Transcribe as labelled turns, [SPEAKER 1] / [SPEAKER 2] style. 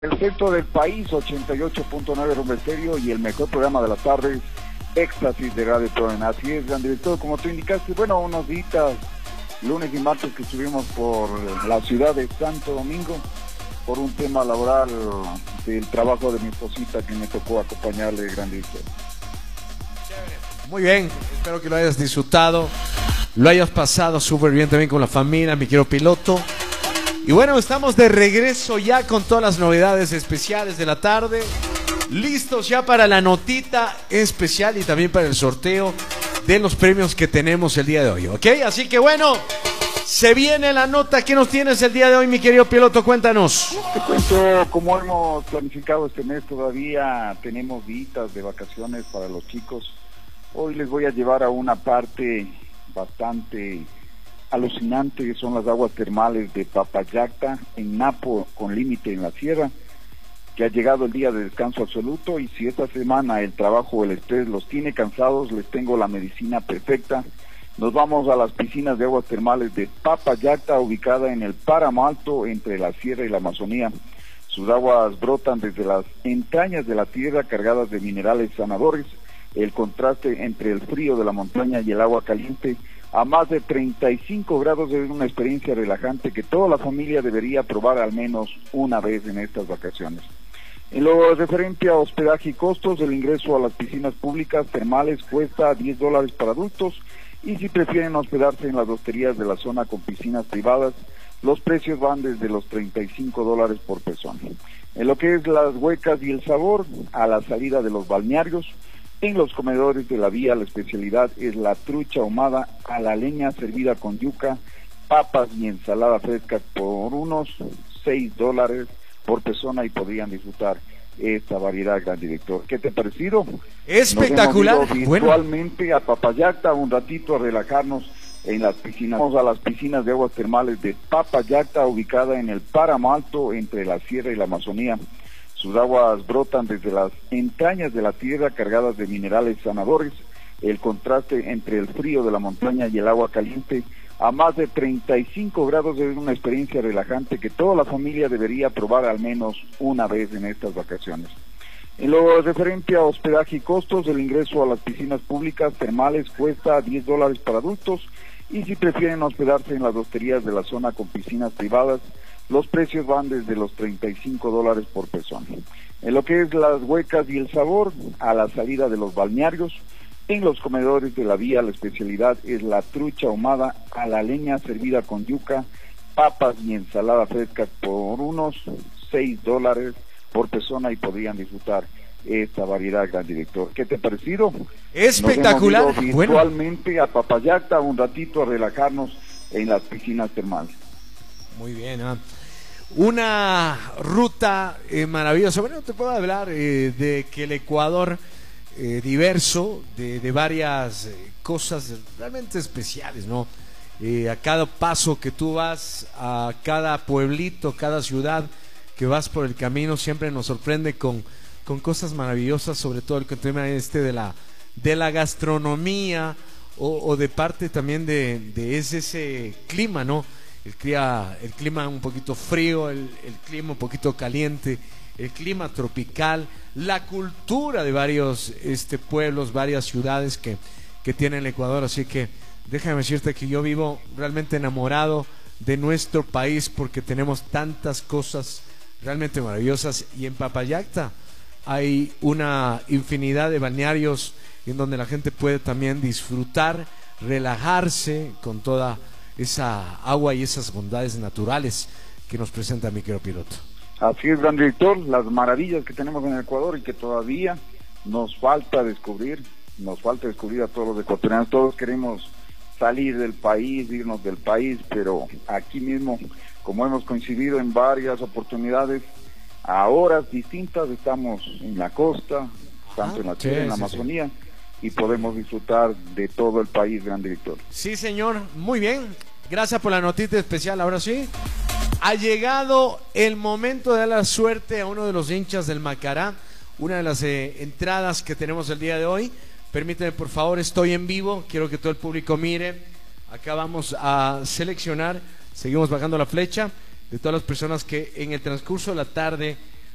[SPEAKER 1] El centro del país, 88.9 Rumbo Estéreo, y el mejor programa de las tardes, Éxtasis de Radio Proven. Así es, gran director, como tú indicaste, bueno, unos días, lunes y martes que estuvimos por la ciudad de Santo Domingo, por un tema laboral del trabajo de mi esposita que me tocó acompañarle, gran director.
[SPEAKER 2] Muy bien, espero que lo hayas disfrutado, lo hayas pasado súper bien también con la familia, mi querido piloto. Y bueno, estamos de regreso ya con todas las novedades especiales de la tarde, listos ya para la notita especial y también para el sorteo de los premios que tenemos el día de hoy, ¿ok? Así que bueno, se viene la nota. ¿Qué nos tienes el día de hoy, mi querido piloto? Cuéntanos.
[SPEAKER 1] Te cuento, como hemos planificado este mes, todavía tenemos días de vacaciones para los chicos. Hoy les voy a llevar a una parte bastante alucinante, que son las aguas termales de Papayacta, en Napo, con límite en la sierra, que ha llegado el día de descanso absoluto, y si esta semana el trabajo o el estrés los tiene cansados, les tengo la medicina perfecta. Nos vamos a las piscinas de aguas termales de Papayacta, ubicada en el páramo alto entre la sierra y la Amazonía. Sus aguas brotan desde las entrañas de la tierra, cargadas de minerales sanadores. El contraste entre el frío de la montaña y el agua caliente a más de 35 grados es una experiencia relajante que toda la familia debería probar al menos una vez en estas vacaciones. En lo referente a hospedaje y costos, el ingreso a las piscinas públicas termales cuesta $10 para adultos, y si prefieren hospedarse en las hosterías de la zona con piscinas privadas, los precios van desde los $35 por persona. En lo que es las huecas y el sabor, a la salida de los balnearios, en los comedores de la vía, la especialidad es la trucha ahumada a la leña servida con yuca, papas y ensalada fresca por unos $6 por persona, y podrían disfrutar esta variedad, gran director. ¿Qué te ha parecido?
[SPEAKER 2] Espectacular.
[SPEAKER 1] Nos hemos ido virtualmente a Papayacta un ratito a relajarnos en las piscinas. Vamos a las piscinas de aguas termales de Papayacta, ubicada en el páramo alto entre la sierra y la Amazonía. Sus aguas brotan desde las entrañas de la tierra, cargadas de minerales sanadores. El contraste entre el frío de la montaña y el agua caliente a más de 35 grados es una experiencia relajante que toda la familia debería probar al menos una vez en estas vacaciones. En lo referente a hospedaje y costos, el ingreso a las piscinas públicas termales cuesta $10 para adultos, y si prefieren hospedarse en las hosterías de la zona con piscinas privadas, los precios van desde los $35 por persona. En lo que es las huecas y el sabor, a la salida de los balnearios, en los comedores de la vía, la especialidad es la trucha ahumada a la leña servida con yuca, papas y ensalada fresca por unos $6 por persona, y podrían disfrutar esta variedad, gran director. ¿Qué te ha parecido?
[SPEAKER 2] Espectacular.
[SPEAKER 1] Nos hemos ido virtualmente a Papayacta un ratito a relajarnos en las piscinas termales.
[SPEAKER 2] Muy bien, una ruta maravillosa. Bueno, te puedo hablar de que el Ecuador diverso, de varias cosas realmente especiales, ¿no? A cada paso que tú vas, a cada pueblito, cada ciudad que vas por el camino, siempre nos sorprende con cosas maravillosas, sobre todo el tema de la gastronomía, o de parte también de ese clima, ¿no? El clima un poquito frío, el clima un poquito caliente, el clima tropical, la cultura de varios pueblos, varias ciudades que tiene el Ecuador. Así que déjame decirte que yo vivo realmente enamorado de nuestro país, porque tenemos tantas cosas realmente maravillosas, y en Papayacta hay una infinidad de balnearios en donde la gente puede también disfrutar, relajarse con toda esa agua y esas bondades naturales que nos presenta mi querido piloto.
[SPEAKER 1] Así es, gran director, las maravillas que tenemos en el Ecuador y que todavía nos falta descubrir a todos los ecuatorianos. Todos queremos salir del país, irnos del país, pero aquí mismo, como hemos coincidido en varias oportunidades, a horas distintas, estamos en la costa, tanto en la sierra, en la Amazonía, y podemos disfrutar de todo el país, gran director.
[SPEAKER 2] Sí, señor, muy bien, gracias por la notita especial. Ahora sí, ha llegado el momento de dar la suerte a uno de los hinchas del Macará, una de las entradas que tenemos el día de hoy. Permíteme, por favor, estoy en vivo, quiero que todo el público mire. Acá vamos a seleccionar, seguimos bajando la flecha, de todas las personas que en el transcurso de la tarde